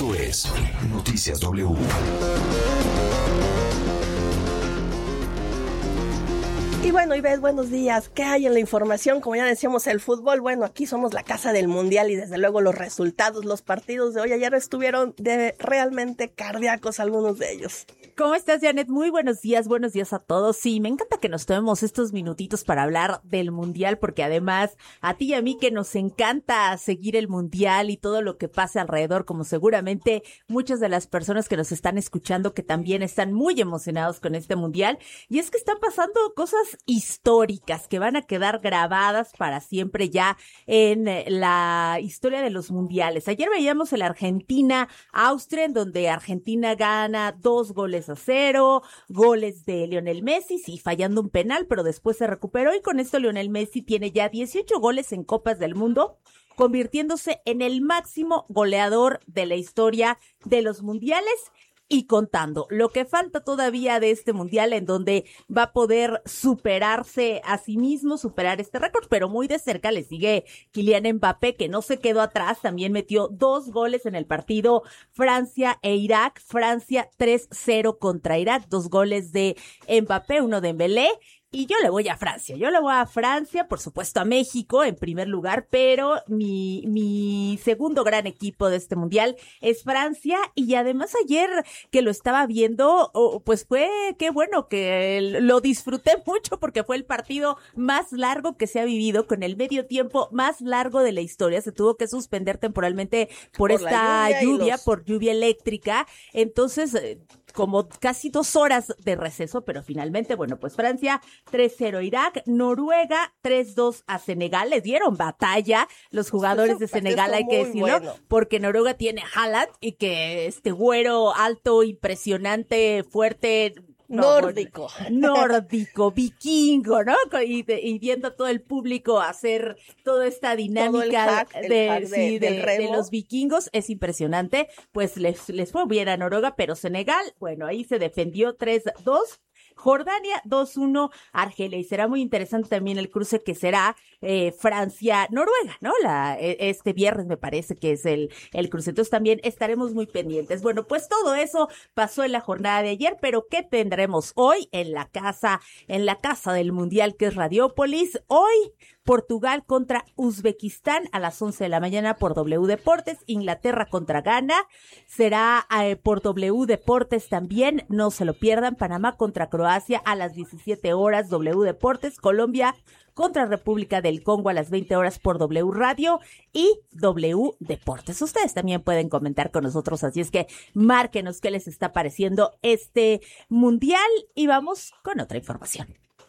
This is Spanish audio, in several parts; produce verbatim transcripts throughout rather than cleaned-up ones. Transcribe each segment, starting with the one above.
Esto es Noticias W. Y bueno, Ivette, buenos días. ¿Qué hay en la información? Como ya decíamos, el fútbol, bueno, aquí somos la casa del mundial y desde luego los resultados, los partidos de hoy ayer estuvieron de realmente cardíacos algunos de ellos. ¿Cómo estás, Janet? Muy buenos días, buenos días a todos. Sí, me encanta que nos tomemos estos minutitos para hablar del mundial, porque además a ti y a mí que nos encanta seguir el mundial y todo lo que pase alrededor, como seguramente muchas de las personas que nos están escuchando que también están muy emocionados con este mundial. Y es que están pasando cosas históricas que van a quedar grabadas para siempre ya en la historia de los mundiales. Ayer veíamos el Argentina-Austria, en donde Argentina gana dos goles a cero, goles de Lionel Messi, sí, fallando un penal, pero después se recuperó y con esto Lionel Messi tiene ya dieciocho goles en Copas del Mundo, convirtiéndose en el máximo goleador de la historia de los mundiales. Y contando, lo que falta todavía de este mundial en donde va a poder superarse a sí mismo, superar este récord, pero muy de cerca le sigue Kylian Mbappé, que no se quedó atrás, también metió dos goles en el partido Francia e Irak, Francia tres cero contra Irak, dos goles de Mbappé, uno de Dembélé. Y yo le voy a Francia, yo le voy a Francia, por supuesto a México en primer lugar, pero mi, mi segundo gran equipo de este mundial es Francia. Y además ayer que lo estaba viendo, oh, pues fue, qué bueno que lo disfruté mucho porque fue el partido más largo que se ha vivido, con el medio tiempo más largo de la historia. Se tuvo que suspender temporalmente por, por esta lluvia, lluvia los... por lluvia eléctrica. Entonces, como casi dos horas de receso, pero finalmente, bueno, pues Francia tres cero Irak, Noruega tres dos a Senegal. Les dieron batalla los jugadores de Senegal, hay que decirlo, bueno, porque Noruega tiene Haaland y que este güero alto, impresionante, fuerte, No, nórdico. Nórdico, vikingo, ¿no? Y, de, y viendo a todo el público hacer toda esta dinámica hack, de, de, sí, de, de los vikingos, es impresionante. Pues les, les fue bien a Noruega, pero Senegal, bueno, ahí se defendió tres dos. Jordania dos uno Argelia, y será muy interesante también el cruce que será eh, Francia-Noruega, ¿no? La, este viernes me parece que es el, el cruce, entonces también estaremos muy pendientes. Bueno, pues todo eso pasó en la jornada de ayer, pero ¿qué tendremos hoy en la casa, en la casa del mundial que es Radiópolis? Hoy Portugal contra Uzbekistán a las once de la mañana por W Deportes, Inglaterra contra Ghana, será eh, por W Deportes también, no se lo pierdan. Panamá contra Croacia a las diecisiete horas, W Deportes, Colombia contra República del Congo a las veinte horas por W Radio y W Deportes. Ustedes también pueden comentar con nosotros, así es que márquenos qué les está pareciendo este mundial y vamos con otra información.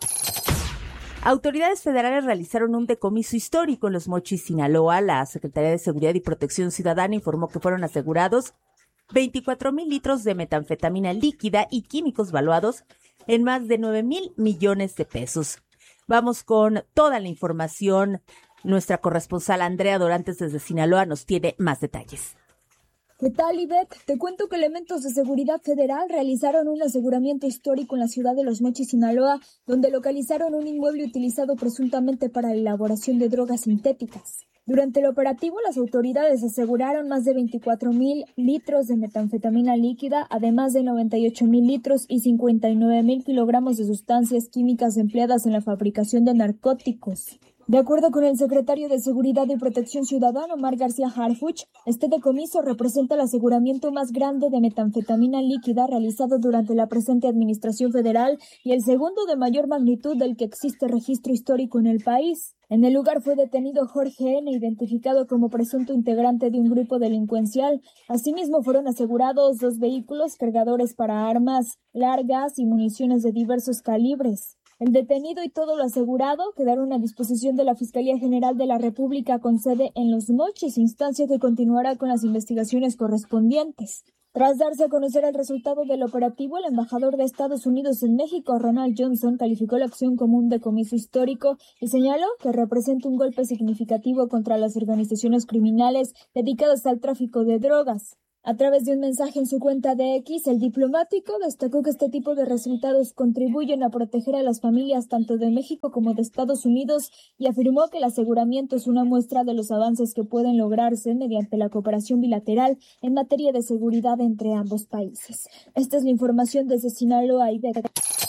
Autoridades federales realizaron un decomiso histórico en Los Mochis, Sinaloa. La Secretaría de Seguridad y Protección Ciudadana informó que fueron asegurados veinticuatro mil litros de metanfetamina líquida y químicos valuados en más de nueve mil millones de pesos. Vamos con toda la información. Nuestra corresponsal Andrea Dorantes desde Sinaloa nos tiene más detalles. ¿Qué tal, Ivette? Te cuento que elementos de seguridad federal realizaron un aseguramiento histórico en la ciudad de Los Mochis, Sinaloa, donde localizaron un inmueble utilizado presuntamente para la elaboración de drogas sintéticas. Durante el operativo, las autoridades aseguraron más de veinticuatro mil litros de metanfetamina líquida, además de noventa y ocho mil litros y cincuenta y nueve mil kilogramos de sustancias químicas empleadas en la fabricación de narcóticos. De acuerdo con el secretario de Seguridad y Protección Ciudadana, Omar García Harfuch, este decomiso representa el aseguramiento más grande de metanfetamina líquida realizado durante la presente administración federal y el segundo de mayor magnitud del que existe registro histórico en el país. En el lugar fue detenido Jorge N., identificado como presunto integrante de un grupo delincuencial. Asimismo, fueron asegurados dos vehículos, cargadores para armas largas y municiones de diversos calibres. El detenido y todo lo asegurado quedaron a disposición de la Fiscalía General de la República con sede en Los Mochis, instancia que continuará con las investigaciones correspondientes. Tras darse a conocer el resultado del operativo, el embajador de Estados Unidos en México, Ronald Johnson, calificó la acción como un decomiso histórico y señaló que representa un golpe significativo contra las organizaciones criminales dedicadas al tráfico de drogas. A través de un mensaje en su cuenta de X, el diplomático destacó que este tipo de resultados contribuyen a proteger a las familias tanto de México como de Estados Unidos y afirmó que el aseguramiento es una muestra de los avances que pueden lograrse mediante la cooperación bilateral en materia de seguridad entre ambos países. Esta es la información desde Sinaloa y de...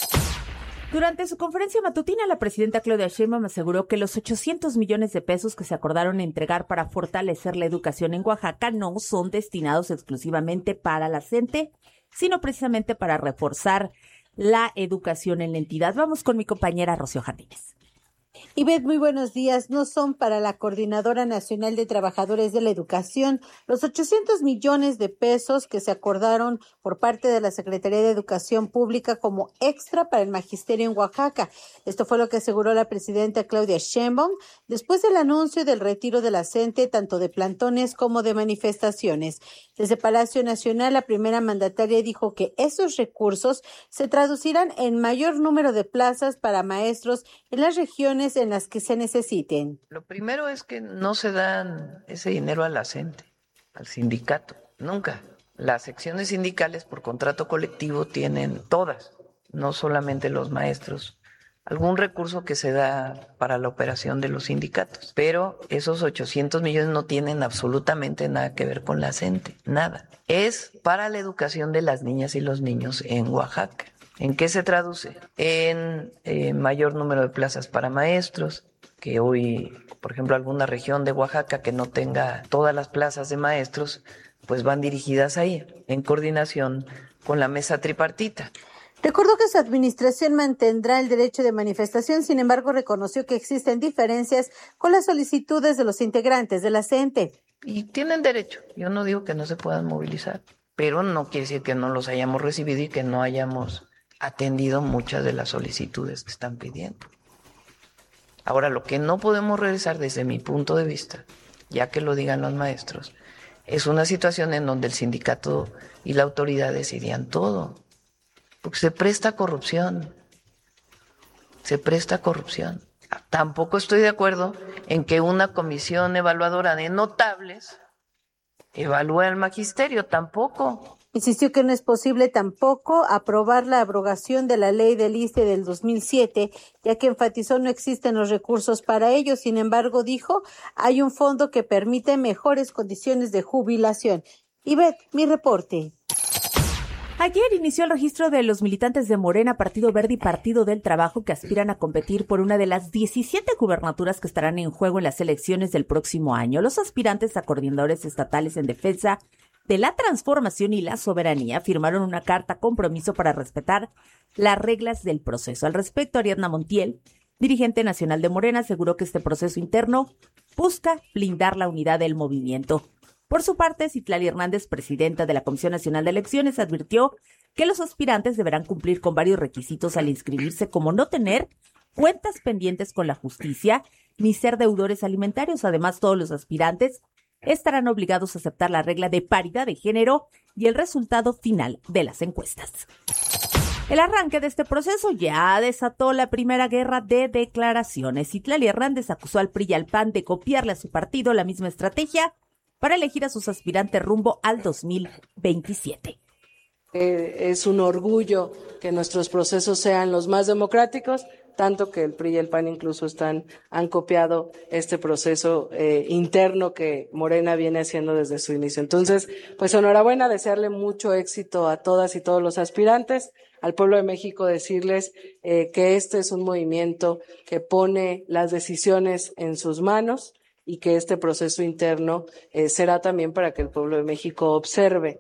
Durante su conferencia matutina, la presidenta Claudia Sheinbaum aseguró que los ochocientos millones de pesos que se acordaron entregar para fortalecer la educación en Oaxaca no son destinados exclusivamente para la C E N T E, sino precisamente para reforzar la educación en la entidad. Vamos con mi compañera Rocío Jardines. Ivette, muy buenos días. No son para la Coordinadora Nacional de Trabajadores de la Educación los ochocientos millones de pesos que se acordaron por parte de la Secretaría de Educación Pública como extra para el magisterio en Oaxaca. Esto fue lo que aseguró la presidenta Claudia Sheinbaum después del anuncio del retiro de la C E N T E, tanto de plantones como de manifestaciones. Desde Palacio Nacional, la primera mandataria dijo que esos recursos se traducirán en mayor número de plazas para maestros en las regiones en las que se necesiten. Lo primero es que no se dan ese dinero a la C E N T E, al sindicato, nunca. Las secciones sindicales por contrato colectivo tienen todas, no solamente los maestros, algún recurso que se da para la operación de los sindicatos. Pero esos ochocientos millones no tienen absolutamente nada que ver con la C E N T E, nada. Es para la educación de las niñas y los niños en Oaxaca. ¿En qué se traduce? En eh, mayor número de plazas para maestros, que hoy, por ejemplo, alguna región de Oaxaca que no tenga todas las plazas de maestros, pues van dirigidas ahí, en coordinación con la mesa tripartita. Recordó que su administración mantendrá el derecho de manifestación, sin embargo, reconoció que existen diferencias con las solicitudes de los integrantes de la C E N T E. Y tienen derecho, yo no digo que no se puedan movilizar, pero no quiere decir que no los hayamos recibido y que no hayamos atendido muchas de las solicitudes que están pidiendo. Ahora, lo que no podemos regresar desde mi punto de vista, ya que lo digan los maestros, es una situación en donde el sindicato y la autoridad decidían todo, porque se presta corrupción, se presta corrupción. Tampoco estoy de acuerdo en que una comisión evaluadora de notables evalúe al magisterio, tampoco. Insistió que no es posible tampoco aprobar la abrogación de la ley del I S S S T E del dos mil siete, ya que enfatizó no existen los recursos para ello. Sin embargo, dijo, hay un fondo que permite mejores condiciones de jubilación. Ivette, mi reporte. Ayer inició el registro de los militantes de Morena, Partido Verde y Partido del Trabajo que aspiran a competir por una de las diecisiete gubernaturas que estarán en juego en las elecciones del próximo año. Los aspirantes a coordinadores estatales en defensa de la transformación y la soberanía firmaron una carta compromiso para respetar las reglas del proceso. Al respecto, Ariadna Montiel, dirigente nacional de Morena, aseguró que este proceso interno busca blindar la unidad del movimiento. Por su parte, Citlali Hernández, presidenta de la Comisión Nacional de Elecciones, advirtió que los aspirantes deberán cumplir con varios requisitos al inscribirse, como no tener cuentas pendientes con la justicia ni ser deudores alimentarios. Además, todos los aspirantes estarán obligados a aceptar la regla de paridad de género y el resultado final de las encuestas. El arranque de este proceso ya desató la primera guerra de declaraciones. Citlali Hernández acusó al P R I y al P A N de copiarle a su partido la misma estrategia para elegir a sus aspirantes rumbo al dos mil veintisiete. Eh, es un orgullo que nuestros procesos sean los más democráticos, tanto que el P R I y el P A N incluso están, han copiado este proceso eh, interno que Morena viene haciendo desde su inicio. Entonces, pues enhorabuena, desearle mucho éxito a todas y todos los aspirantes, al pueblo de México decirles eh, que este es un movimiento que pone las decisiones en sus manos y que este proceso interno eh, será también para que el pueblo de México observe.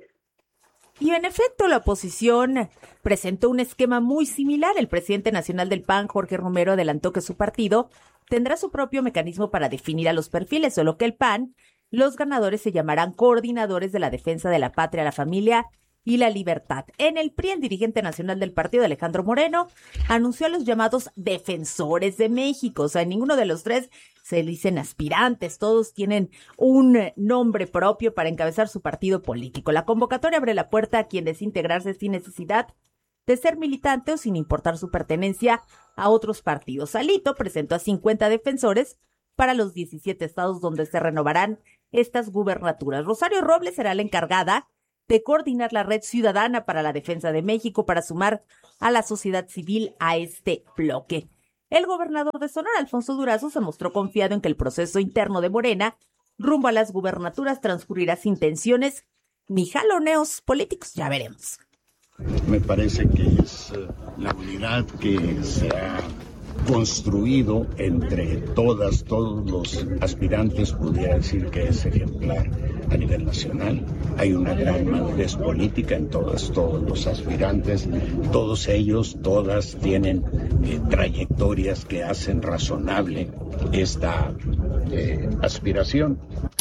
Y en efecto, la oposición presentó un esquema muy similar. El presidente nacional del P A N, Jorge Romero, adelantó que su partido tendrá su propio mecanismo para definir a los perfiles, solo que el P A N, los ganadores se llamarán coordinadores de la defensa de la patria, la familia y la libertad. En el P R I, el dirigente nacional del partido, Alejandro Moreno, anunció a los llamados defensores de México. O sea, ninguno de los tres se dicen aspirantes, todos tienen un nombre propio para encabezar su partido político. La convocatoria abre la puerta a quien desee integrarse sin necesidad de ser militante o sin importar su pertenencia a otros partidos. Alito presentó a cincuenta defensores para los diecisiete estados donde se renovarán estas gubernaturas. Rosario Robles será la encargada de coordinar la Red Ciudadana para la Defensa de México para sumar a la sociedad civil a este bloque. El gobernador de Sonora, Alfonso Durazo, se mostró confiado en que el proceso interno de Morena rumbo a las gubernaturas transcurrirá sin tensiones ni jaloneos políticos. Ya veremos. Me parece que es la unidad que se ha construido entre todas, todos los aspirantes, pudiera decir que es ejemplar a nivel nacional. Hay una gran madurez política en todas, todos los aspirantes, todos ellos, todas tienen eh, trayectorias que hacen razonable esta eh, aspiración.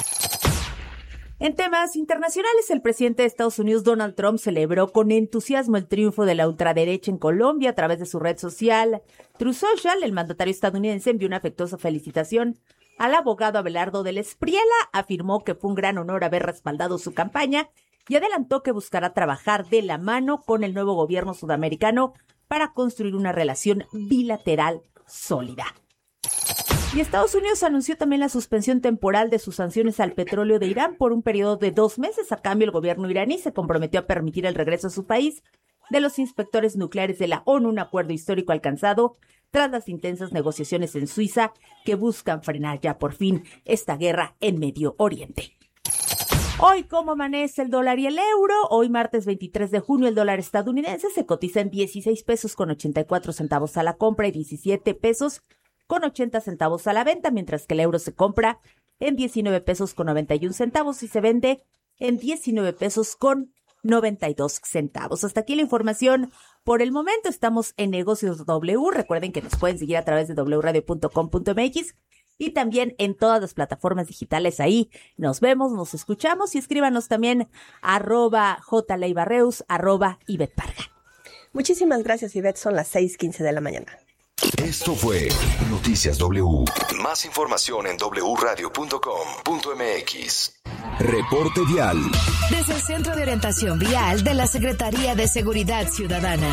En temas internacionales, el presidente de Estados Unidos, Donald Trump, celebró con entusiasmo el triunfo de la ultraderecha en Colombia a través de su red social Truth Social. El mandatario estadounidense envió una afectuosa felicitación al abogado Abelardo del Espriella, afirmó que fue un gran honor haber respaldado su campaña y adelantó que buscará trabajar de la mano con el nuevo gobierno sudamericano para construir una relación bilateral sólida. Y Estados Unidos anunció también la suspensión temporal de sus sanciones al petróleo de Irán por un periodo de dos meses. A cambio, el gobierno iraní se comprometió a permitir el regreso a su país de los inspectores nucleares de la ONU, un acuerdo histórico alcanzado tras las intensas negociaciones en Suiza que buscan frenar ya por fin esta guerra en Medio Oriente. Hoy, ¿cómo amanece el dólar y el euro? Hoy, martes veintitrés de junio, el dólar estadounidense se cotiza en dieciséis pesos con ochenta y cuatro centavos a la compra y diecisiete pesos con ochenta centavos a la venta, mientras que el euro se compra en diecinueve pesos con noventa y un centavos y se vende en diecinueve pesos con noventa y dos centavos. Hasta aquí la información. Por el momento estamos en Negocios W. Recuerden que nos pueden seguir a través de doble u radio punto com punto m x y también en todas las plataformas digitales. Ahí nos vemos, nos escuchamos y escríbanos también arroba jleibarreus, arroba Ivette Parga. Muchísimas gracias, Ivette. Son las seis quince de la mañana. Esto fue Noticias W. Más información en doble u radio punto com punto m x. Reporte vial. Desde el Centro de Orientación Vial de la Secretaría de Seguridad Ciudadana.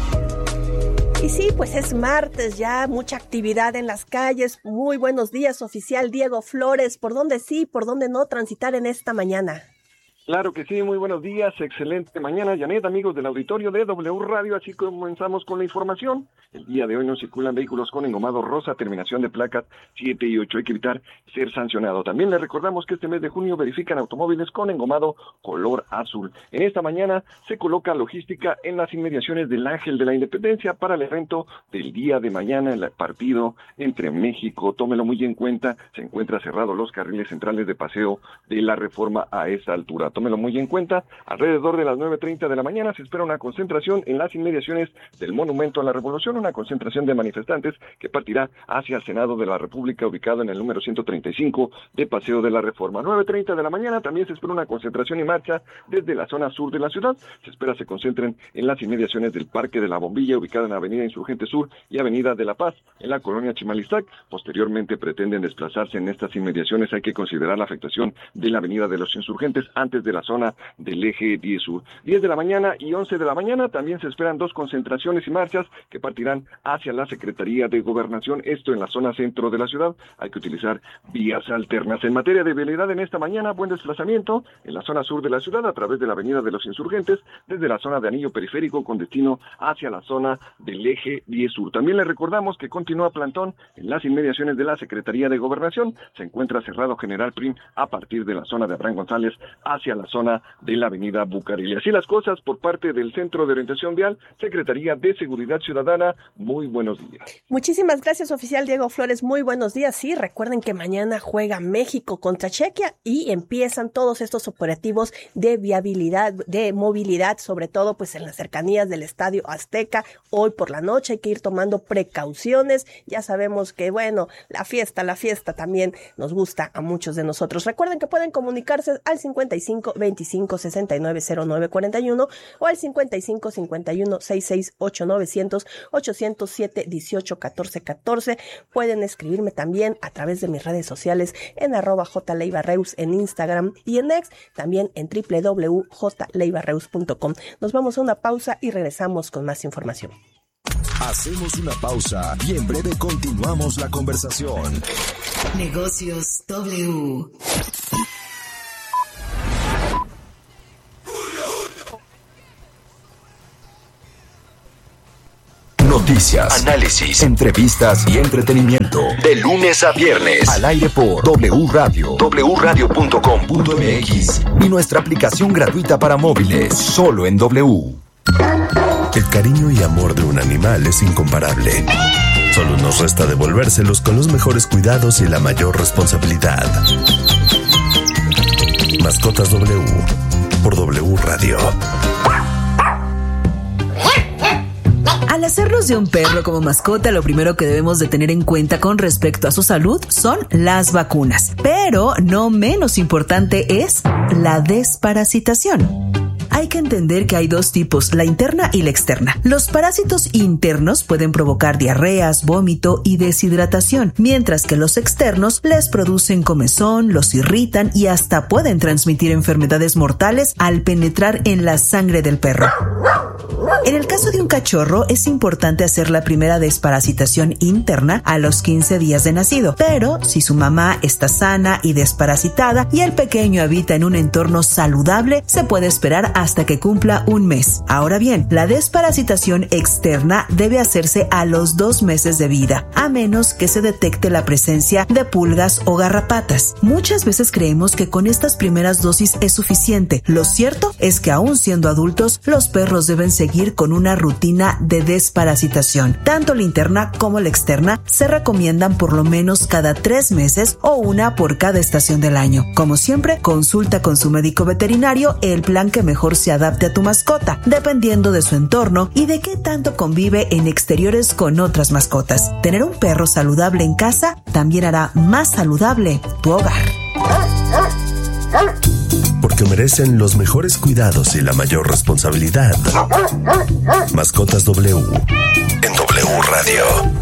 Y sí, pues es martes ya, mucha actividad en las calles. Muy buenos días, oficial Diego Flores. ¿Por dónde sí, por dónde no transitar en esta mañana? Claro que sí, muy buenos días, excelente mañana, Janet, amigos del auditorio de W Radio, así comenzamos con la información. El día de hoy no circulan vehículos con engomado rosa, terminación de placas siete y ocho, hay que evitar ser sancionado. También les recordamos que este mes de junio verifican automóviles con engomado color azul. En esta mañana se coloca logística en las inmediaciones del Ángel de la Independencia para el evento del día de mañana, el partido entre México, tómelo muy en cuenta, se encuentra cerrado los carriles centrales de paseo de la Reforma a esa altura. Tómelo muy en cuenta, alrededor de las nueve treinta de la mañana se espera una concentración en las inmediaciones del Monumento a la Revolución, una concentración de manifestantes que partirá hacia el Senado de la República, ubicado en el número ciento treinta y cinco de Paseo de la Reforma. nueve treinta de la mañana también se espera una concentración y marcha desde la zona sur de la ciudad, se espera se concentren en las inmediaciones del Parque de la Bombilla, ubicado en Avenida Insurgente Sur y Avenida de la Paz, en la colonia Chimalistac. Posteriormente pretenden desplazarse en estas inmediaciones, hay que considerar la afectación de la Avenida de los Insurgentes antes de la zona del eje diez sur. diez de la mañana y once de la mañana también se esperan dos concentraciones y marchas que partirán hacia la Secretaría de Gobernación, esto en la zona centro de la ciudad. Hay que utilizar vías alternas. En materia de vialidad en esta mañana, buen desplazamiento en la zona sur de la ciudad a través de la Avenida de los Insurgentes, desde la zona de Anillo Periférico con destino hacia la zona del eje diez sur. También les recordamos que continúa plantón en las inmediaciones de la Secretaría de Gobernación. Se encuentra cerrado General Prim a partir de la zona de Abraham González hacia la zona de la avenida Bucareli. Así las cosas por parte del Centro de Orientación Vial, Secretaría de Seguridad Ciudadana. Muy buenos días. Muchísimas gracias, oficial Diego Flores. Muy buenos días. Sí, recuerden que mañana juega México contra Chequia y empiezan todos estos operativos de viabilidad, de movilidad, sobre todo pues en las cercanías del Estadio Azteca. Hoy por la noche hay que ir tomando precauciones. Ya sabemos que, bueno, la fiesta, la fiesta también nos gusta a muchos de nosotros. Recuerden que pueden comunicarse al cincuenta y cinco veinticinco sesenta y nueve cero nueve cuarenta y uno o al cincuenta y cinco cincuenta y uno sesenta y seis ocho novecientos ochocientos siete dieciocho catorce catorce. Pueden escribirme también a través de mis redes sociales en arroba jleibarreus en Instagram y en X, también en doble u doble u doble u punto j leibarreus punto com. Nos vamos a una pausa y regresamos con más información. Hacemos una pausa y en breve continuamos la conversación. Negocios W. Noticias, análisis, entrevistas y entretenimiento. De lunes a viernes. Al aire por W Radio, w radio punto com punto m x y nuestra aplicación gratuita para móviles. Solo en W. El cariño y amor de un animal es incomparable. Solo nos resta devolvérselos con los mejores cuidados y la mayor responsabilidad. Mascotas W por W Radio. Al hacernos de un perro como mascota, lo primero que debemos de tener en cuenta con respecto a su salud son las vacunas. Pero no menos importante es la desparasitación. Hay que entender que hay dos tipos, la interna y la externa. Los parásitos internos pueden provocar diarreas, vómito y deshidratación, mientras que los externos les producen comezón, los irritan y hasta pueden transmitir enfermedades mortales al penetrar en la sangre del perro. En el caso de un cachorro, es importante hacer la primera desparasitación interna a los quince días de nacido, pero si su mamá está sana y desparasitada y el pequeño habita en un entorno saludable, se puede esperar hasta que cumpla un mes. Ahora bien, la desparasitación externa debe hacerse a los dos meses de vida, a menos que se detecte la presencia de pulgas o garrapatas. Muchas veces creemos que con estas primeras dosis es suficiente. Lo cierto es que aún siendo adultos, los perros deben seguir con una rutina de desparasitación. Tanto la interna como la externa se recomiendan por lo menos cada tres meses o una por cada estación del año. Como siempre, consulta con su médico veterinario el plan que mejor se adapte a tu mascota, dependiendo de su entorno y de qué tanto convive en exteriores con otras mascotas. Tener un perro saludable en casa también hará más saludable tu hogar. Porque merecen los mejores cuidados y la mayor responsabilidad. Mascotas W en W Radio.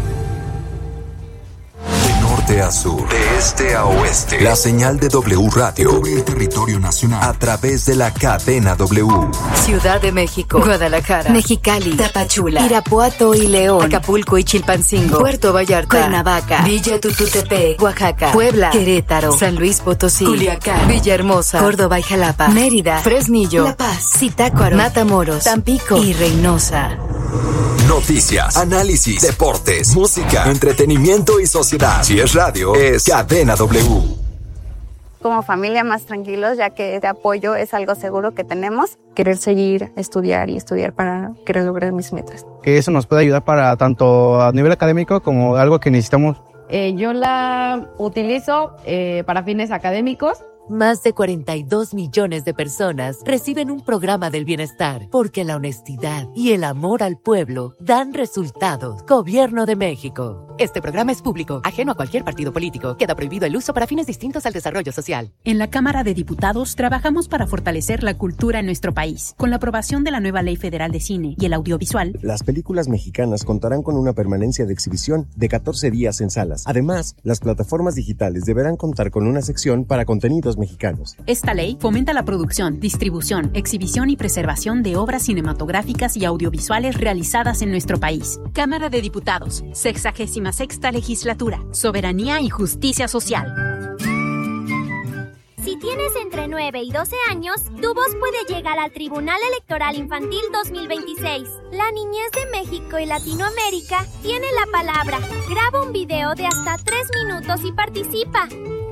A sur, de este a oeste, la señal de W Radio cubre el territorio nacional a través de la cadena W. Ciudad de México, Guadalajara, Mexicali, Tapachula, Irapuato y León, Acapulco y Chilpancingo, Puerto Vallarta, Cuernavaca, Villa Tututepec, Oaxaca, Puebla, Querétaro, San Luis Potosí, Culiacán, Villahermosa, Córdoba y Jalapa, Mérida, Fresnillo, La Paz, Zitácuaro, Matamoros, Tampico y Reynosa. Noticias, análisis, deportes, música, entretenimiento y sociedad. Si es radio, es Cadena W. Como familia más tranquilos, ya que este apoyo es algo seguro que tenemos. Querer seguir, estudiar y estudiar para querer lograr mis metas. Que eso nos puede ayudar para tanto a nivel académico como algo que necesitamos. Eh, yo la utilizo eh, para fines académicos. Más de cuarenta y dos millones de personas reciben un programa del bienestar porque la honestidad y el amor al pueblo dan resultados. Gobierno de México. Este programa es público, ajeno a cualquier partido político. Queda prohibido el uso para fines distintos al desarrollo social. En la Cámara de Diputados trabajamos para fortalecer la cultura en nuestro país. Con la aprobación de la nueva Ley Federal de Cine y el Audiovisual, las películas mexicanas contarán con una permanencia de exhibición de catorce días en salas. Además, las plataformas digitales deberán contar con una sección para contenidos mexicanos. Esta ley fomenta la producción, distribución, exhibición y preservación de obras cinematográficas y audiovisuales realizadas en nuestro país. Cámara de Diputados, sexagésima sexta legislatura, soberanía y justicia social. Si tienes entre nueve y doce años, tu voz puede llegar al Tribunal Electoral Infantil dos mil veintiséis. La niñez de México y Latinoamérica tiene la palabra. Graba un video de hasta tres minutos y participa.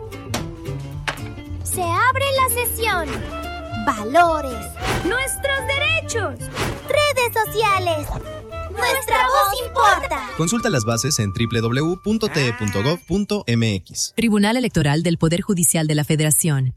Se abre la sesión. Valores. Nuestros derechos. Redes sociales. Nuestra voz importa. Consulta las bases en doble u doble u doble u punto t e punto gov punto m x. Tribunal Electoral del Poder Judicial de la Federación.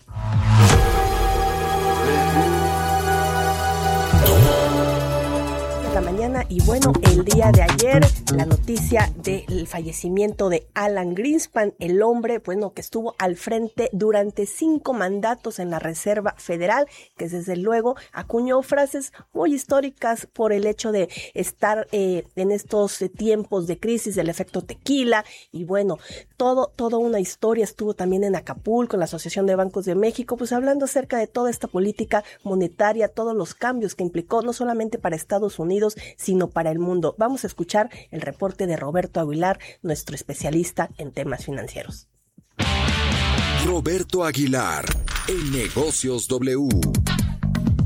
La mañana y bueno, el día de ayer la noticia del fallecimiento de Alan Greenspan, el hombre, bueno, que estuvo al frente durante cinco mandatos en la Reserva Federal, que desde luego acuñó frases muy históricas por el hecho de estar eh, en estos eh, tiempos de crisis del efecto tequila y bueno, todo, toda una historia. Estuvo también en Acapulco, en la Asociación de Bancos de México, pues hablando acerca de toda esta política monetaria, todos los cambios que implicó no solamente para Estados Unidos, sino para el mundo. Vamos a escuchar el reporte de Roberto Aguilar, nuestro especialista en temas financieros. Roberto Aguilar, en Negocios W.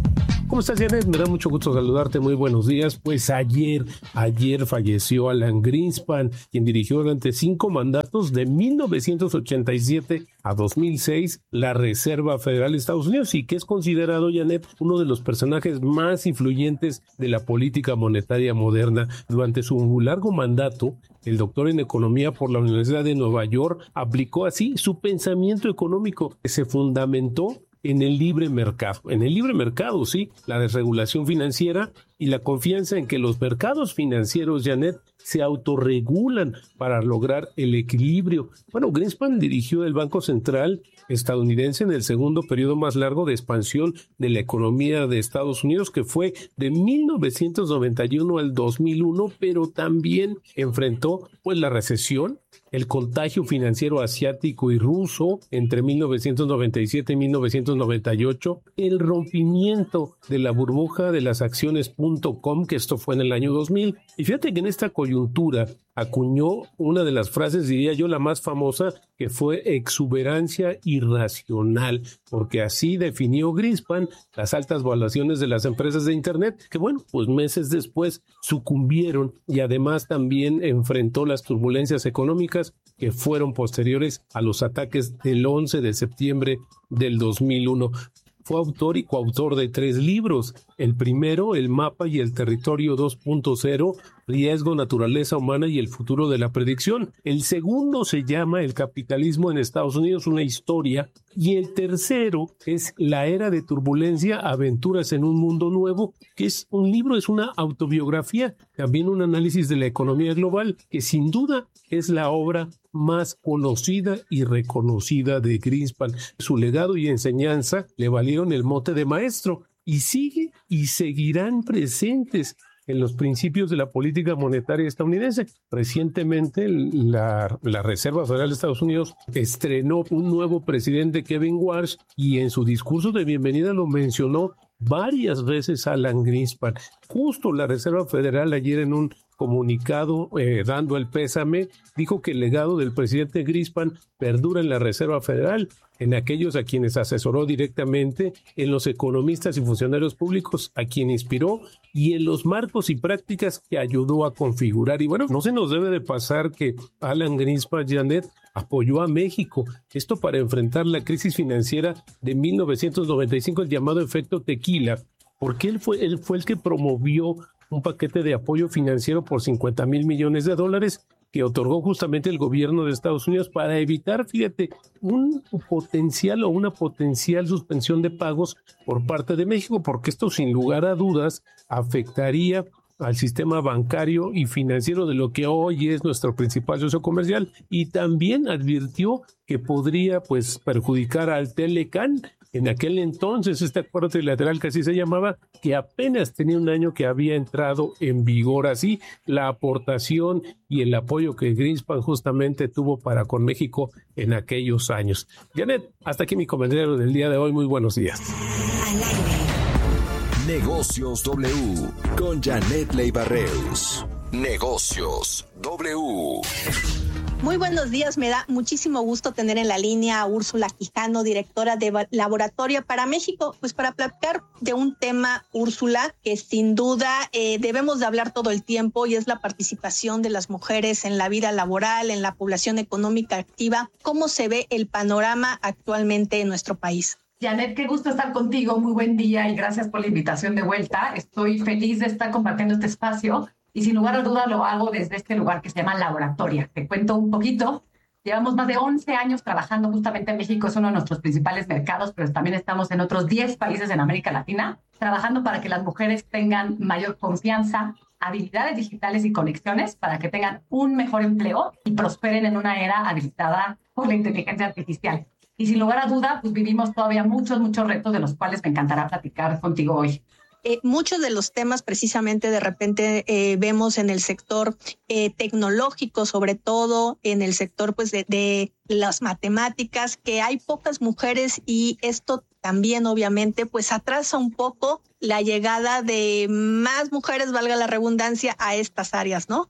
¿Cómo estás, Janet? Me da mucho gusto saludarte, muy buenos días. Pues ayer, ayer falleció Alan Greenspan, quien dirigió durante cinco mandatos de mil novecientos ochenta y siete a dos mil seis la Reserva Federal de Estados Unidos y que es considerado, Janet, uno de los personajes más influyentes de la política monetaria moderna. Durante su largo mandato, el doctor en economía por la Universidad de Nueva York aplicó así su pensamiento económico que se fundamentó en el libre mercado. En el libre mercado, sí, la desregulación financiera y la confianza en que los mercados financieros, Janet, se autorregulan para lograr el equilibrio. Bueno, Greenspan dirigió el Banco Central estadounidense en el segundo periodo más largo de expansión de la economía de Estados Unidos, que fue de mil novecientos noventa y uno al dos mil uno, pero también enfrentó pues la recesión, el contagio financiero asiático y ruso entre mil novecientos noventa y siete y mil novecientos noventa y ocho, el rompimiento de la burbuja de las acciones punto com, que esto fue en el año dos mil. Y fíjate que en esta coyuntura acuñó una de las frases, diría yo, la más famosa, que fue exuberancia irracional, porque así definió Greenspan las altas valuaciones de las empresas de Internet, que bueno, pues meses después sucumbieron y además también enfrentó las turbulencias económicas que fueron posteriores a los ataques del once de septiembre del dos mil uno. Fue autor y coautor de tres libros. El primero, El mapa y el territorio dos punto cero, riesgo, naturaleza humana y el futuro de la predicción. El segundo se llama El capitalismo en Estados Unidos, una historia. Y el tercero es La era de turbulencia, aventuras en un mundo nuevo, que es un libro, es una autobiografía, también un análisis de la economía global, que sin duda es la obra más conocida y reconocida de Greenspan. Su legado y enseñanza le valieron el mote de maestro y sigue y seguirán presentes en los principios de la política monetaria estadounidense. Recientemente la, la Reserva Federal de Estados Unidos estrenó un nuevo presidente, Kevin Warsh, y en su discurso de bienvenida lo mencionó varias veces Alan Greenspan. Justo la Reserva Federal ayer en un comunicado eh, dando el pésame, dijo que el legado del presidente Greenspan perdura en la Reserva Federal, en aquellos a quienes asesoró directamente, en los economistas y funcionarios públicos a quien inspiró y en los marcos y prácticas que ayudó a configurar. Y bueno, no se nos debe de pasar que Alan Greenspan, Janet, apoyó a México, esto para enfrentar la crisis financiera de mil novecientos noventa y cinco, el llamado efecto tequila, porque él fue, él fue el que promovió un paquete de apoyo financiero por cincuenta mil millones de dólares que otorgó justamente el gobierno de Estados Unidos para evitar, fíjate, un potencial o una potencial suspensión de pagos por parte de México, porque esto sin lugar a dudas afectaría al sistema bancario y financiero de lo que hoy es nuestro principal socio comercial, y también advirtió que podría pues perjudicar al Telecán. En aquel entonces, este acuerdo trilateral que así se llamaba, que apenas tenía un año que había entrado en vigor. Así, la aportación y el apoyo que Greenspan justamente tuvo para con México en aquellos años. Janet, hasta aquí mi comentario del día de hoy. Muy buenos días. Negocios W con Janet Leiva-Reus. Negocios W. Muy buenos días, me da muchísimo gusto tener en la línea a Úrsula Quijano, directora de Laboratorio para México, pues para platicar de un tema, Úrsula, que sin duda eh, debemos de hablar todo el tiempo, y es la participación de las mujeres en la vida laboral, en la población económica activa. ¿Cómo se ve el panorama actualmente en nuestro país? Janet, qué gusto estar contigo, muy buen día y gracias por la invitación de vuelta. Estoy feliz de estar compartiendo este espacio. Y sin lugar a duda lo hago desde este lugar que se llama Laboratoria. Te cuento un poquito. Llevamos más de once años trabajando justamente en México, es uno de nuestros principales mercados, pero también estamos en otros diez países en América Latina, trabajando para que las mujeres tengan mayor confianza, habilidades digitales y conexiones para que tengan un mejor empleo y prosperen en una era habilitada por la inteligencia artificial. Y sin lugar a duda, pues vivimos todavía muchos, muchos retos de los cuales me encantará platicar contigo hoy. Eh, muchos de los temas precisamente de repente eh, vemos en el sector eh, tecnológico, sobre todo en el sector pues de, de las matemáticas, que hay pocas mujeres, y esto también obviamente pues atrasa un poco la llegada de más mujeres, valga la redundancia, a estas áreas, ¿no?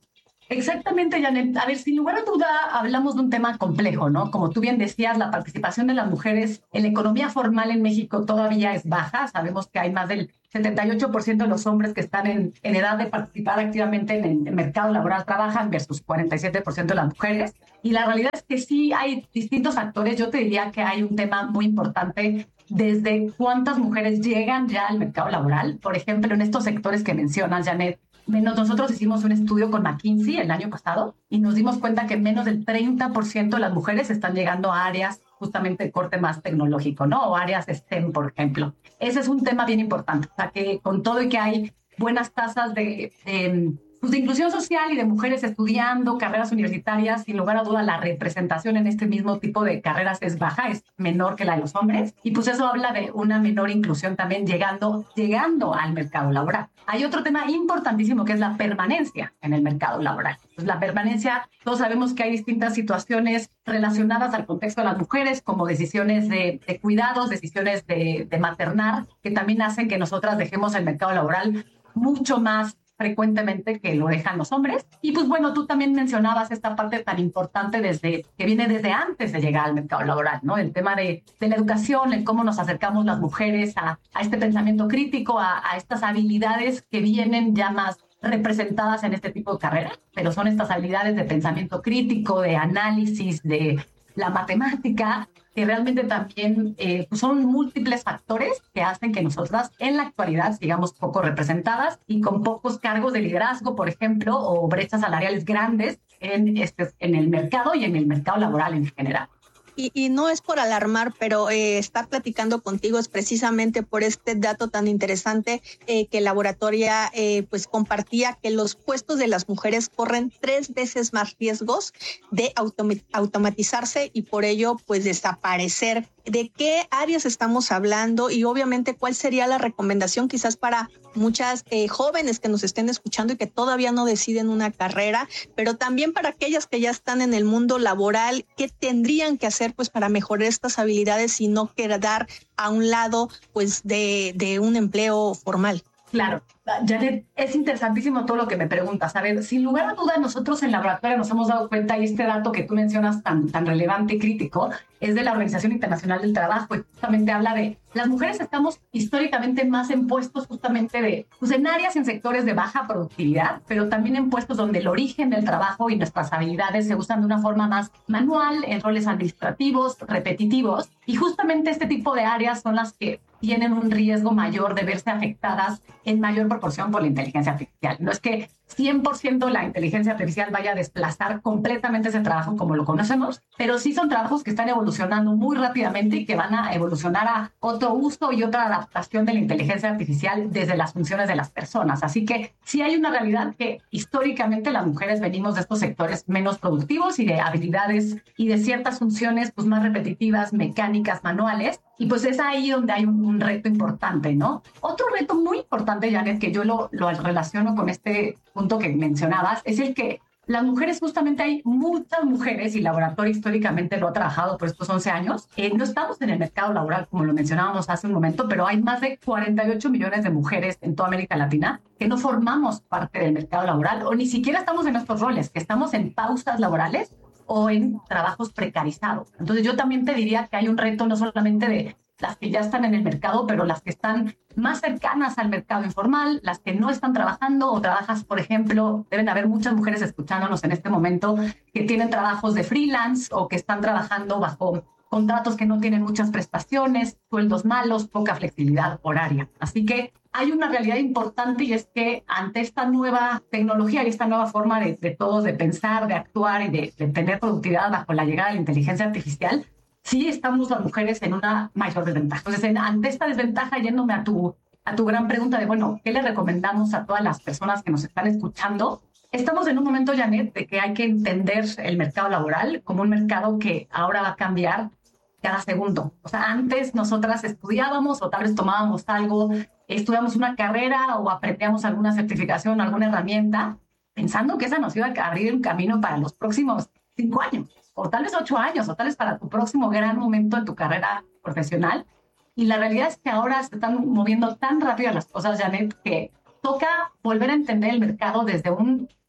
Exactamente, Janet. A ver, sin lugar a duda, hablamos de un tema complejo, ¿no? Como tú bien decías, la participación de las mujeres en la economía formal en México todavía es baja. Sabemos que hay más del setenta y ocho por ciento de los hombres que están en, en edad de participar activamente en el, el mercado laboral trabajan versus cuarenta y siete por ciento de las mujeres. Y la realidad es que sí hay distintos factores. Yo te diría que hay un tema muy importante desde cuántas mujeres llegan ya al mercado laboral. Por ejemplo, en estos sectores que mencionas, Janet, menos nosotros hicimos un estudio con McKinsey el año pasado y nos dimos cuenta que menos del treinta por ciento de las mujeres están llegando a áreas justamente de corte más tecnológico, ¿no? O áreas STEM, por ejemplo. Ese es un tema bien importante. O sea, que con todo y que hay buenas tasas de, de, pues de inclusión social y de mujeres estudiando carreras universitarias, sin lugar a duda la representación en este mismo tipo de carreras es baja, es menor que la de los hombres. Y pues eso habla de una menor inclusión también llegando, llegando al mercado laboral. Hay otro tema importantísimo que es la permanencia en el mercado laboral. Pues la permanencia, todos sabemos que hay distintas situaciones relacionadas al contexto de las mujeres, como decisiones de, de cuidados, decisiones de, de maternar, que también hacen que nosotras dejemos el mercado laboral mucho más frecuentemente que lo dejan los hombres. Y pues bueno, tú también mencionabas esta parte tan importante desde que viene desde antes de llegar al mercado laboral, ¿no? El tema de, de la educación, el cómo nos acercamos las mujeres a, a este pensamiento crítico, a, a estas habilidades que vienen ya más representadas en este tipo de carreras, pero son estas habilidades de pensamiento crítico, de análisis, de la matemática, que realmente también eh, pues son múltiples factores que hacen que nosotras en la actualidad sigamos poco representadas y con pocos cargos de liderazgo, por ejemplo, o brechas salariales grandes en, este, en el mercado y en el mercado laboral en general. Y, y no es por alarmar, pero eh, estar platicando contigo es precisamente por este dato tan interesante eh, que Laboratoria eh, pues compartía, que los puestos de las mujeres corren tres veces más riesgos de autom- automatizarse y por ello pues desaparecer. ¿De qué áreas estamos hablando? Y obviamente, ¿cuál sería la recomendación quizás para muchas eh, jóvenes que nos estén escuchando y que todavía no deciden una carrera, pero también para aquellas que ya están en el mundo laboral? ¿Qué tendrían que hacer pues para mejorar estas habilidades y no quedar a un lado pues de, de un empleo formal? Claro, Janet, es interesantísimo todo lo que me preguntas. A ver, sin lugar a duda, nosotros en Laboratoria nos hemos dado cuenta, y este dato que tú mencionas tan, tan relevante y crítico, es de la Organización Internacional del Trabajo, y justamente habla de las mujeres estamos históricamente más en puestos justamente de, pues en áreas, en sectores de baja productividad, pero también en puestos donde el origen del trabajo y nuestras habilidades se usan de una forma más manual, en roles administrativos, repetitivos, y justamente este tipo de áreas son las que tienen un riesgo mayor de verse afectadas en mayor proporción por la inteligencia artificial. No es que cien por ciento la inteligencia artificial vaya a desplazar completamente ese trabajo como lo conocemos, pero sí son trabajos que están evolucionando muy rápidamente y que van a evolucionar a otro uso y otra adaptación de la inteligencia artificial desde las funciones de las personas. Así que sí hay una realidad que históricamente las mujeres venimos de estos sectores menos productivos y de habilidades y de ciertas funciones pues más repetitivas, mecánicas, manuales, y pues es ahí donde hay un, un reto importante, ¿no? Otro reto muy importante, Janet, que yo lo, lo relaciono con este punto que mencionabas, es el que las mujeres, justamente hay muchas mujeres, y Laboratorio históricamente lo ha trabajado por estos once años, eh, no estamos en el mercado laboral como lo mencionábamos hace un momento, pero hay más de cuarenta y ocho millones de mujeres en toda América Latina que no formamos parte del mercado laboral o ni siquiera estamos en nuestros roles, que estamos en pausas laborales o en trabajos precarizados. Entonces yo también te diría que hay un reto no solamente de las que ya están en el mercado, pero las que están más cercanas al mercado informal, las que no están trabajando o trabajas, por ejemplo, deben haber muchas mujeres escuchándonos en este momento que tienen trabajos de freelance o que están trabajando bajo contratos que no tienen muchas prestaciones, sueldos malos, poca flexibilidad horaria. Así que hay una realidad importante, y es que ante esta nueva tecnología y esta nueva forma de, de todos de pensar, de actuar y de, de tener productividad bajo la llegada de la inteligencia artificial, sí estamos las mujeres en una mayor desventaja. Entonces, en, ante esta desventaja, yéndome a tu, a tu gran pregunta de, bueno, ¿qué le recomendamos a todas las personas que nos están escuchando? Estamos en un momento, Janet, de que hay que entender el mercado laboral como un mercado que ahora va a cambiar cada segundo. O sea, antes nosotras estudiábamos o tal vez tomábamos algo, estudiamos una carrera o aprendíamos alguna certificación, alguna herramienta, pensando que esa nos iba a abrir un camino para los próximos cinco años, o tal vez ocho años, o tal vez para tu próximo gran momento en tu carrera profesional. Y la realidad es que ahora se están moviendo tan rápido las cosas, Janet, que toca volver a entender el mercado desde un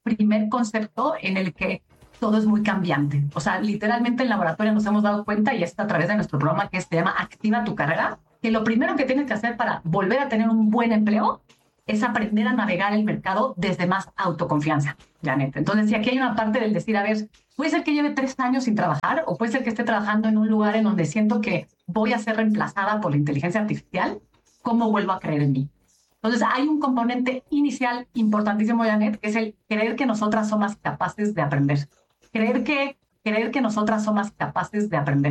primer concepto en el que todo es muy cambiante. O sea, literalmente en laboratorio nos hemos dado cuenta, y es a través de nuestro programa que se llama Activa tu Carrera, que lo primero que tienes que hacer para volver a tener un buen empleo es aprender a navegar el mercado desde más autoconfianza, Janet. Entonces, si aquí hay una parte del decir, a ver, puede ser que lleve tres años sin trabajar, o puede ser que esté trabajando en un lugar en donde siento que voy a ser reemplazada por la inteligencia artificial, ¿cómo vuelvo a creer en mí? Entonces, hay un componente inicial importantísimo, Janet, que es el creer que nosotras somos capaces de aprender. Creer que, creer que nosotras somos capaces de aprender.